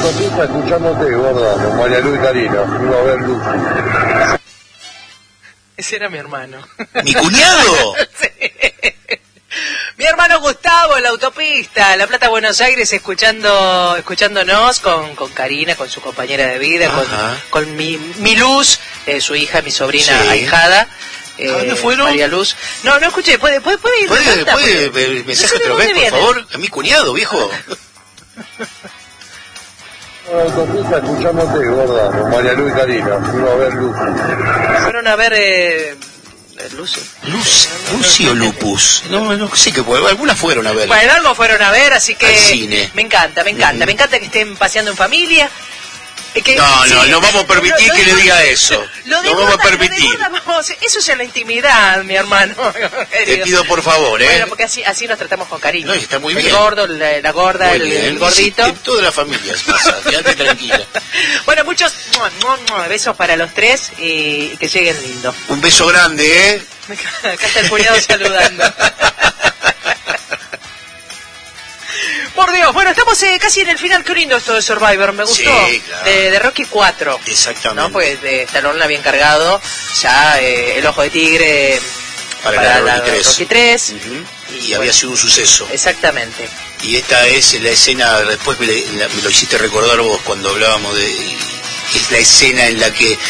autopista escuchándote, gorda, con María Luz y Karina. Iba a ver Lucy. Ese era mi hermano. ¿Mi cuñado? Sí. Mi hermano Gustavo en la autopista, La Plata, Buenos Aires, escuchándonos con Karina, con su compañera de vida, con mi Luz, su hija, mi sobrina ahijada. ¿A dónde fueron? María Luz. No escuché, ¿puede ir? ¿Puede mensaje otra vez, por favor? A mi cuñado, viejo. Autopista escuchándote, gorda, con María Luz y Karina. Iba a ver Lucy. Fueron a ver... Lucy o Lupus. No sé qué fue. Algunas fueron a ver. Bueno, algo fueron a ver, así que... Al cine. Me encanta. Me encanta que estén paseando en familia. No vamos a permitir que le diga eso. No vamos a permitir. Eso es en la intimidad, mi hermano. Te pido por favor, Bueno, porque así nos tratamos con cariño. No, está muy bien. El gordo, la gorda, el gordito. En toda la familia pasa, quédate tranquila. Bueno, muchos besos para los tres y que lleguen lindo. Un beso grande, ¿eh? Acá está el cuñado saludando. Por Dios, bueno, estamos casi en el final. Qué lindo esto de Survivor, me gustó. Sí, claro. De Rocky 4. Exactamente. ¿No? Pues de Stallone la había encargado ya El Ojo de Tigre para la Rocky 3. Y había sido un suceso. Exactamente. Y esta es la escena, después me lo hiciste recordar vos cuando hablábamos de... Es la escena en la que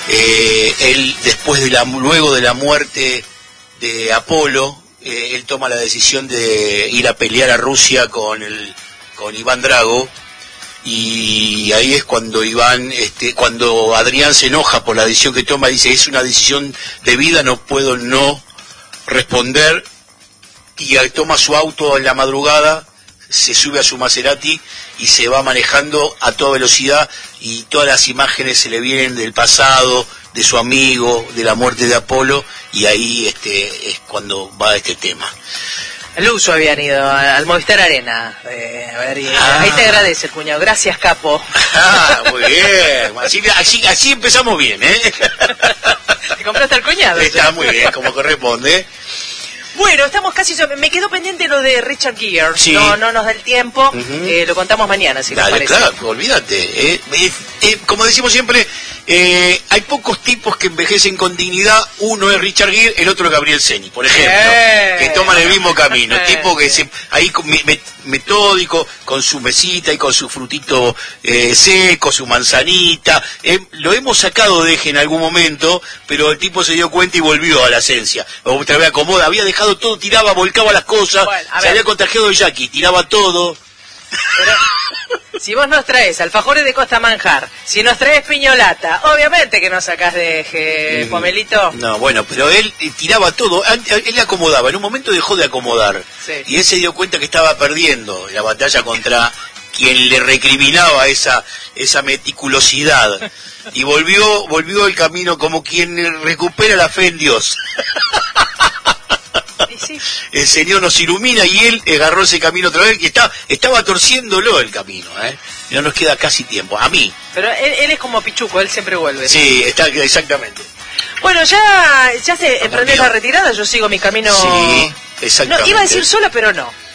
él, luego de la muerte de Apolo... él toma la decisión de ir a pelear a Rusia con Iván Drago, y ahí es cuando cuando Adrián se enoja por la decisión que toma, dice, es una decisión de vida, no puedo no responder, y toma su auto en la madrugada, se sube a su Maserati y se va manejando a toda velocidad, y todas las imágenes se le vienen del pasado, de su amigo, de la muerte de Apolo, y ahí es cuando va este tema. El uso habían ido al Movistar Arena. Ahí te agradece el cuñado. Gracias, capo. Muy bien. Así empezamos bien, ¿eh? ¿Te compraste al cuñado? Está muy bien, como corresponde. Bueno, estamos casi... Me quedó pendiente lo de Richard Gere. Sí. No nos da el tiempo. Lo contamos mañana, si les parece. Claro, olvídate. Como decimos siempre, hay pocos tipos que envejecen con dignidad. Uno es Richard Gere, el otro es Gabriel Ceni, por ejemplo, que toman el mismo camino. Tipo que ahí metódico, con su mesita y con su frutito seco, su manzanita. Lo hemos sacado de eje en algún momento, pero el tipo se dio cuenta y volvió a la esencia. Otra vez acomoda, había dejado todo, tiraba, volcaba las cosas, se había contagiado de Jackie, tiraba todo. Pero, si vos nos traes alfajores de Costa Manjar, si nos traes piñolata, obviamente que nos sacás de eje, Pomelito. No, bueno, pero él tiraba todo, él acomodaba, en un momento dejó de acomodar, y él se dio cuenta que estaba perdiendo la batalla contra quien le recriminaba esa meticulosidad, y volvió el camino como quien recupera la fe en Dios. Sí. El Señor nos ilumina y él agarró ese camino otra vez, que estaba torciéndolo el camino, no nos queda casi tiempo, a mí. Pero él es como Pichuco, él siempre vuelve. Sí, exactamente. Bueno, ya se emprendió la retirada, yo sigo mi camino. Sí, exactamente. No, iba a decir sola, pero no.